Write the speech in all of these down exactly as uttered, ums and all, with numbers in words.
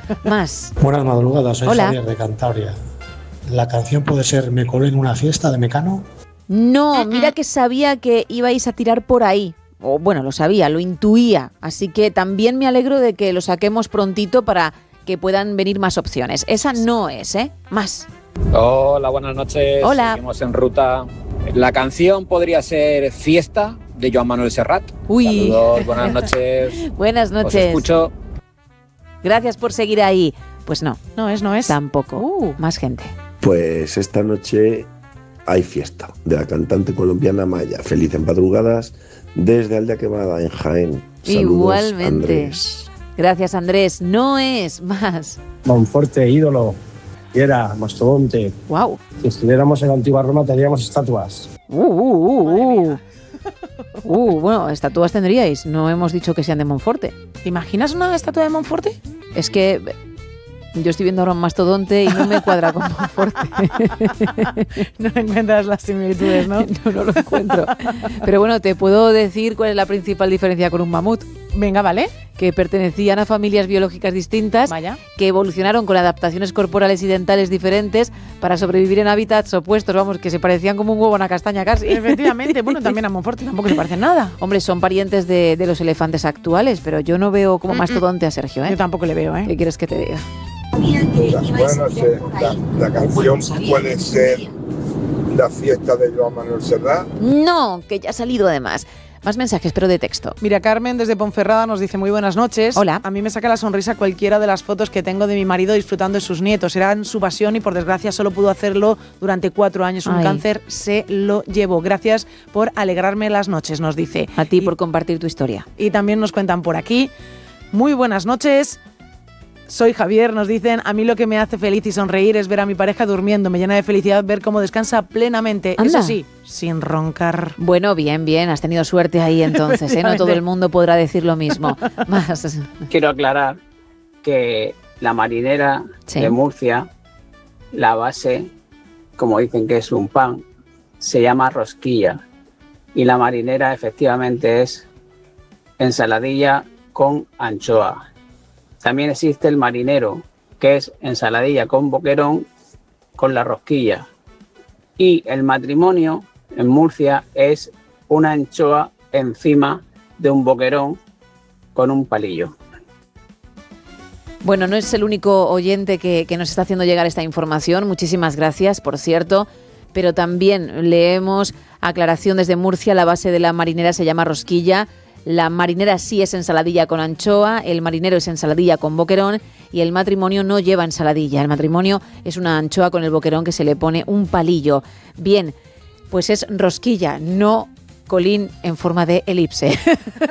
Más. Buenas madrugadas, soy Hola. Javier de Cantabria. ¿La canción puede ser Me colé en una fiesta de Mecano? No, mira que sabía que ibais a tirar por ahí. O bueno, lo sabía, lo intuía. Así que también me alegro de que lo saquemos prontito para que puedan venir más opciones. Esa no es, ¿eh? Más. Hola, buenas noches. Hola. Seguimos en ruta. La canción podría ser Fiesta, de Joan Manuel Serrat. Uy. Saludos, buenas noches. Buenas Os noches. escucho. Gracias por seguir ahí. Pues no. No es, no es. Tampoco. Uh. Más gente. Pues esta noche hay fiesta de la cantante colombiana Maya. Felices madrugadas desde Aldea Quemada en Jaén. Saludos, Igualmente. Andrés. Gracias, Andrés. No es más. Monforte, ídolo, Piera, mastodonte. Wow. Si estuviéramos en la antigua Roma tendríamos estatuas. Uh, uh, uh, uh. Uh, bueno, estatuas tendríais. No hemos dicho que sean de Monforte. ¿Te imaginas una estatua de Monforte? Es que yo estoy viendo ahora un mastodonte y no me cuadra con Monforte. No encuentras las similitudes, ¿no? No, no lo encuentro. Pero bueno, te puedo decir cuál es la principal diferencia con un mamut. Venga, ¿vale? Que pertenecían a familias biológicas distintas, Vaya. que evolucionaron con adaptaciones corporales y dentales diferentes para sobrevivir en hábitats opuestos, vamos, que se parecían como un huevo a una castaña casi. Efectivamente, bueno, también a Monforte tampoco se parecen nada. Hombre, son parientes de, de los elefantes actuales, pero yo no veo como mastodonte a Sergio, ¿eh? Yo tampoco le veo, ¿eh? ¿Qué quieres que te diga? Buenas noches. La, la canción puede ser La fiesta de Joan Manuel Serrat. No, que ya ha salido además. Más mensajes, pero de texto. Mira, Carmen desde Ponferrada nos dice muy buenas noches. Hola. A mí me saca la sonrisa cualquiera de las fotos que tengo de mi marido disfrutando de sus nietos. Eran su pasión y por desgracia solo pudo hacerlo durante cuatro años. Un Ay. cáncer se lo llevó. Gracias por alegrarme las noches, nos dice. A ti Y- por compartir tu historia. Y también nos cuentan por aquí. Muy buenas noches. Soy Javier, nos dicen, a mí lo que me hace feliz y sonreír es ver a mi pareja durmiendo. Me llena de felicidad ver cómo descansa plenamente. Anda. Eso sí, sin roncar. Bueno, bien, bien, has tenido suerte ahí entonces, ¿eh? No todo el mundo podrá decir lo mismo. Más. Quiero aclarar que la marinera Sí. de Murcia, la base, como dicen que es un pan, se llama rosquilla. Y la marinera efectivamente es ensaladilla con anchoa. También existe el marinero, que es ensaladilla con boquerón con la rosquilla. Y el matrimonio en Murcia es una anchoa encima de un boquerón con un palillo. Bueno, no es el único oyente que, que nos está haciendo llegar esta información. Muchísimas gracias, por cierto. Pero también leemos aclaración desde Murcia. La base de la marinera se llama rosquilla. La marinera sí es ensaladilla con anchoa, el marinero es ensaladilla con boquerón y el matrimonio no lleva ensaladilla. El matrimonio es una anchoa con el boquerón que se le pone un palillo. Bien, pues es rosquilla, no colín en forma de elipse.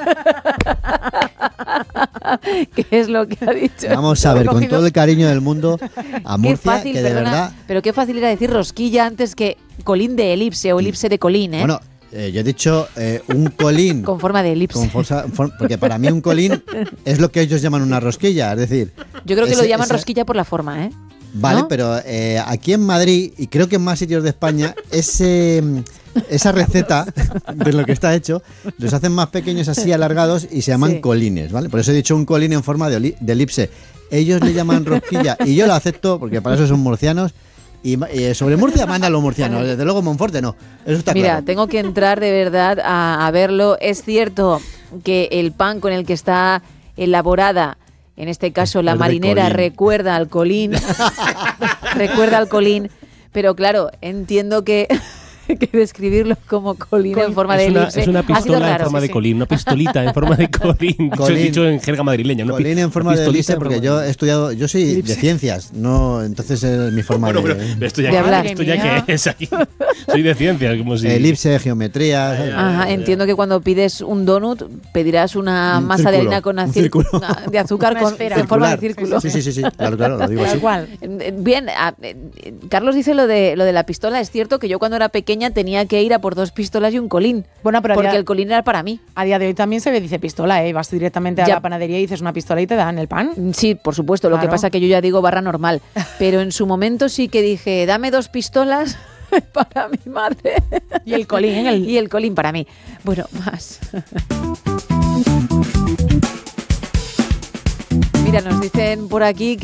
¿Qué es lo que ha dicho? Vamos a ver, con todo el cariño del mundo, a Qué Murcia, fácil, que de perdona, verdad... pero qué fácil era decir rosquilla antes que colín de elipse o elipse de colín, ¿eh? Bueno, eh, yo he dicho eh, un colín... Con forma de elipse. con forza- for- porque para mí un colín es lo que ellos llaman una rosquilla, es decir... Yo creo que lo ese- llaman esa- rosquilla por la forma, ¿eh? Vale, ¿no? pero eh, aquí en Madrid y creo que en más sitios de España, ese, esa receta de lo que está hecho, los hacen más pequeños así alargados y se llaman Sí. colines, ¿vale? Por eso he dicho un colín en forma de, oli- de elipse. Ellos le llaman rosquilla y yo lo acepto porque para eso son murcianos. Y, ma- y sobre Murcia mandan los murcianos, desde luego Monforte no. Eso está Mira, claro. tengo que entrar de verdad a, a verlo. Es cierto que el pan con el que está elaborada, en este caso la Es de marinera, colín. recuerda al colín. recuerda al colín. Pero claro, entiendo que, que describirlo como colín en forma de es, una, elipse es una ha sido pistola en raro. forma de colín, una pistolita en forma de colín, dicho, Colín. dicho en jerga madrileña. Una pi- Colín en forma una de pistolita elipse en porque forma yo de- he estudiado, yo soy de ciencias, no, entonces es mi forma Bueno, de... pero esto ya, De que, hablar. esto ya que es aquí. Soy de ciencias, como si... Elipse, geometría... ¿sabes? Ajá, entiendo que cuando pides un donut pedirás una Un masa de círculo, harina con un acil- círculo. de azúcar Una con, esfera. en forma de Circular. círculo. Sí, sí, sí, sí, claro, claro, lo digo Tal así. cual. Eh, Bien, a- eh, Carlos dice lo de lo de la pistola. Es cierto que yo cuando era pequeña tenía que ir a por dos pistolas y un colín. Bueno, pero a porque día- el colín era para mí. A día de hoy también se dice pistola, ¿eh? Vas tú directamente a Ya. la panadería y dices una pistola y te dan el pan. Sí, por supuesto. Lo que Claro. pasa que yo ya digo barra normal. Pero en su momento sí que dije, dame dos pistolas para mi madre. Y el colín, el- y el colín para mí. Bueno, más. Mira, nos dicen por aquí que